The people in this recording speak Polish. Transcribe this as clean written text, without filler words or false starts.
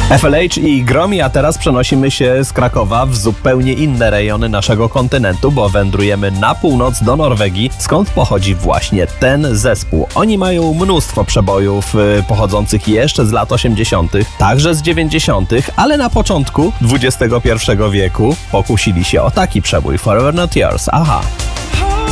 FLH i Gromi, a teraz przenosimy się z Krakowa w zupełnie inne rejony naszego kontynentu, bo wędrujemy na północ do Norwegii, skąd pochodzi właśnie ten zespół. Oni mają mnóstwo przebojów pochodzących jeszcze z lat 80., także z 90., ale na początku XXI wieku pokusili się o taki przebój Forever Not Yours. Aha.